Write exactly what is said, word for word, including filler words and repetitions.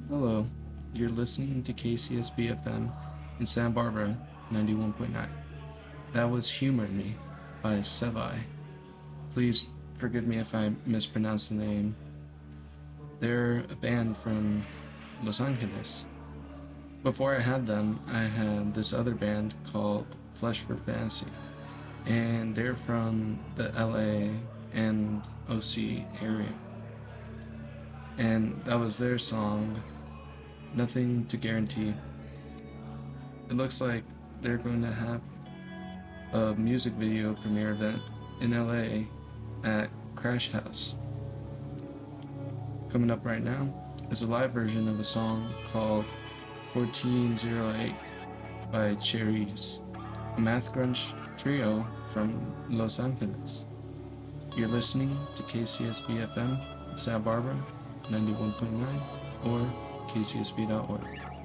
Hello, you're listening to K C S B F M in Santa Barbara ninety-one point nine. That was Humor Me by Sevai. Please forgive me if I mispronounced the name. They're a band from Los Angeles. Before I had them, I had this other band called Flesh for Fantasy, and they're from the L A and O C area. And that was their song, Nothing to Guarantee. It looks like they're going to have a music video premiere event in L A at Crash House. Coming up right now is a live version of a song called fourteen oh eight by Cherries, a math grunge trio from Los Angeles. You're listening to K C S B F M in Santa Barbara ninety-one point nine or K C S B dot org.